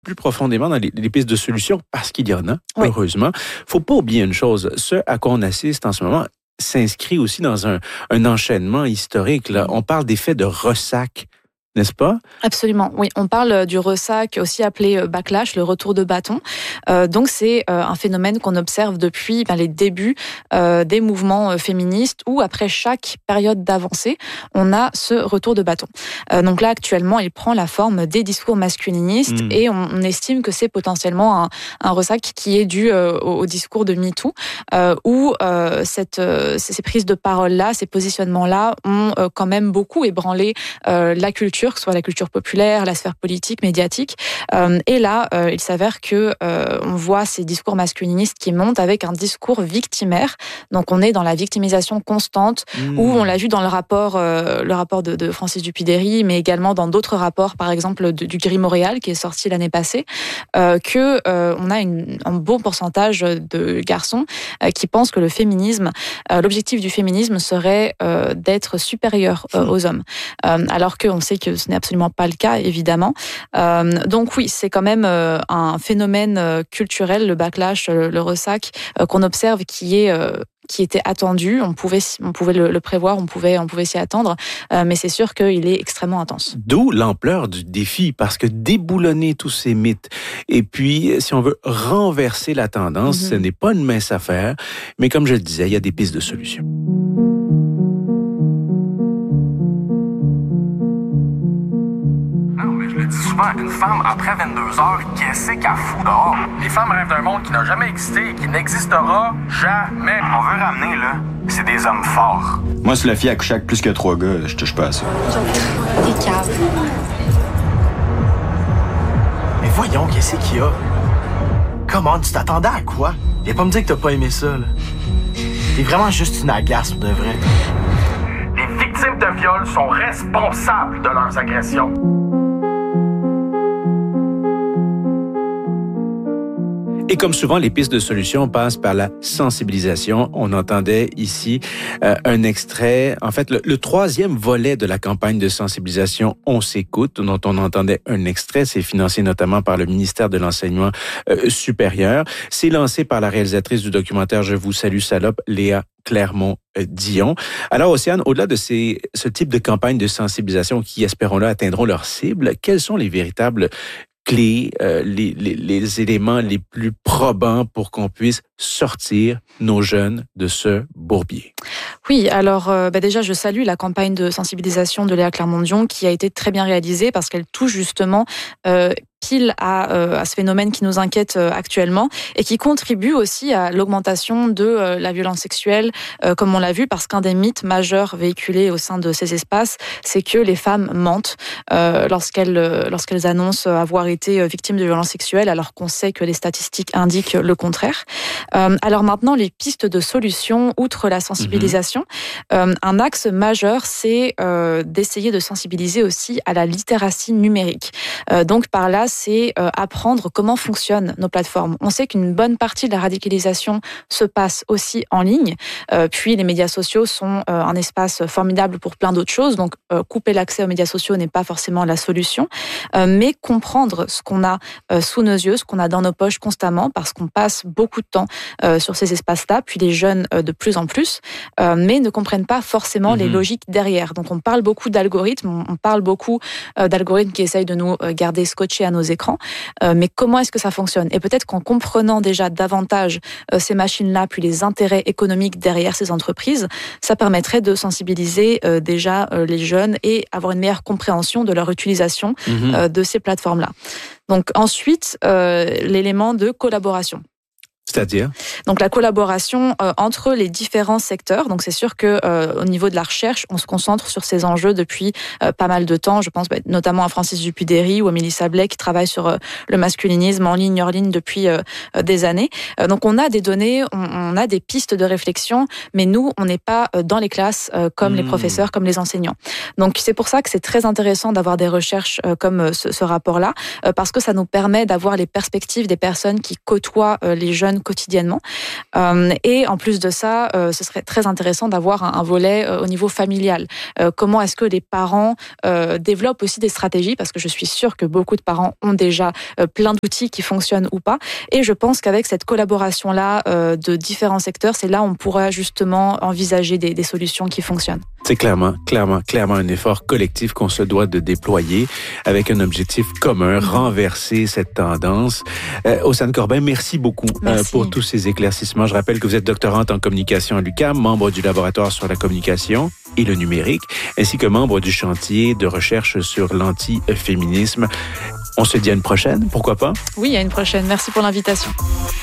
plus profondément dans les pistes de solutions, parce qu'il y en a, heureusement. Faut pas oublier une chose, ce à quoi on assiste en ce moment s'inscrit aussi dans un enchaînement historique. Là. On parle d'effet de ressac, n'est-ce pas? Absolument, oui. On parle du ressac, aussi appelé backlash, le retour de bâton. Donc c'est un phénomène qu'on observe depuis les débuts des mouvements féministes, où après chaque période d'avancée, on a ce retour de bâton. Donc là, actuellement, il prend la forme des discours masculinistes et on estime que c'est potentiellement un ressac qui est dû au discours de MeToo, où ces prises de parole-là, ces positionnements-là ont quand même beaucoup ébranlé la culture, que ce soit la culture populaire, la sphère politique, médiatique. Et là, il s'avère que on voit ces discours masculinistes qui montent avec un discours victimaire. Donc on est dans la victimisation constante, où on l'a vu dans le rapport de Francis Dupuy-Derry, mais également dans d'autres rapports, par exemple du Gris Montréal, qui est sorti l'année passée, que on a un bon pourcentage de garçons qui pensent que le féminisme, l'objectif du féminisme serait d'être supérieur aux hommes, alors qu'on sait que ce n'est absolument pas le cas, évidemment. Donc oui, c'est quand même un phénomène culturel, le backlash, le ressac, qu'on observe qui était attendu. On pouvait le prévoir, on pouvait s'y attendre, mais c'est sûr qu'il est extrêmement intense. D'où l'ampleur du défi, parce que déboulonner tous ces mythes, et puis si on veut renverser la tendance, ce n'est pas une mince affaire, mais comme je le disais, il y a des pistes de solutions. Souvent, une femme, après 22 heures, qu'est-ce qu'elle fout dehors? Les femmes rêvent d'un monde qui n'a jamais existé et qui n'existera jamais. On veut ramener, là, c'est des hommes forts. Moi, si la fille a couché avec plus que 3 gars, je touche pas à ça. Des caves. Mais voyons, qu'est-ce qu'il y a? Comment, tu t'attendais à quoi? Viens pas me dire que t'as pas aimé ça, là. T'es vraiment juste une agace, pour de vrai. Les victimes de viol sont responsables de leurs agressions. Et comme souvent, les pistes de solutions passent par la sensibilisation. On entendait ici un extrait. En fait, le troisième volet de la campagne de sensibilisation « On s'écoute », dont on entendait un extrait, c'est financé notamment par le ministère de l'Enseignement supérieur. C'est lancé par la réalisatrice du documentaire « Je vous salue, salope », Léa Clermont-Dion. Alors, Océane, au-delà de ce type de campagne de sensibilisation qui, espérons-le, atteindront leur cible, quelles sont les véritables clés, les éléments les plus probants pour qu'on puisse sortir nos jeunes de ce bourbier? Oui, alors déjà, je salue la campagne de sensibilisation de Léa Clermont-Dion qui a été très bien réalisée parce qu'elle touche justement pile à ce phénomène qui nous inquiète actuellement et qui contribue aussi à l'augmentation de la violence sexuelle, comme on l'a vu, parce qu'un des mythes majeurs véhiculés au sein de ces espaces, c'est que les femmes mentent lorsqu'elles annoncent avoir été victimes de violences sexuelles, alors qu'on sait que les statistiques indiquent le contraire. Alors maintenant, les pistes de solutions, outre la sensibilisation, un axe majeur, c'est d'essayer de sensibiliser aussi à la littératie numérique. Donc par là, c'est apprendre comment fonctionnent nos plateformes. On sait qu'une bonne partie de la radicalisation se passe aussi en ligne, puis les médias sociaux sont un espace formidable pour plein d'autres choses, donc couper l'accès aux médias sociaux n'est pas forcément la solution, mais comprendre ce qu'on a sous nos yeux, ce qu'on a dans nos poches constamment, parce qu'on passe beaucoup de temps sur ces espaces-là, puis les jeunes de plus en plus, mais ne comprennent pas forcément les logiques derrière. Donc on parle beaucoup d'algorithmes, on parle beaucoup d'algorithmes qui essayent de nous garder scotchés à nos écrans, mais comment est-ce que ça fonctionne? Et peut-être qu'en comprenant déjà davantage ces machines-là, puis les intérêts économiques derrière ces entreprises, ça permettrait de sensibiliser déjà les jeunes et avoir une meilleure compréhension de leur utilisation de ces plateformes-là. Donc ensuite, l'élément de collaboration. C'est-à-dire? Donc la collaboration entre les différents secteurs. Donc c'est sûr que au niveau de la recherche, on se concentre sur ces enjeux depuis pas mal de temps. Je pense notamment à Francis Dupuy-Derry ou à Mélissa Blais qui travaillent sur le masculinisme en ligne, hors ligne depuis des années. Donc on a des données, on a des pistes de réflexion, mais nous, on n'est pas dans les classes comme les professeurs, comme les enseignants. Donc c'est pour ça que c'est très intéressant d'avoir des recherches comme ce rapport-là, parce que ça nous permet d'avoir les perspectives des personnes qui côtoient les jeunes fonctionnent quotidiennement. Et en plus de ça, ce serait très intéressant d'avoir un volet au niveau familial. Comment est-ce que les parents développent aussi des stratégies, parce que je suis sûre que beaucoup de parents ont déjà plein d'outils qui fonctionnent ou pas. Et je pense qu'avec cette collaboration-là de différents secteurs, c'est là où on pourra justement envisager des solutions qui fonctionnent. C'est clairement un effort collectif qu'on se doit de déployer avec un objectif commun, renverser cette tendance. Océane Corbin, merci beaucoup pour tous ces éclaircissements. Je rappelle que vous êtes doctorante en communication à l'UQAM, membre du laboratoire sur la communication et le numérique, ainsi que membre du chantier de recherche sur l'anti-féminisme. On se dit à une prochaine, pourquoi pas? Oui, à une prochaine. Merci pour l'invitation.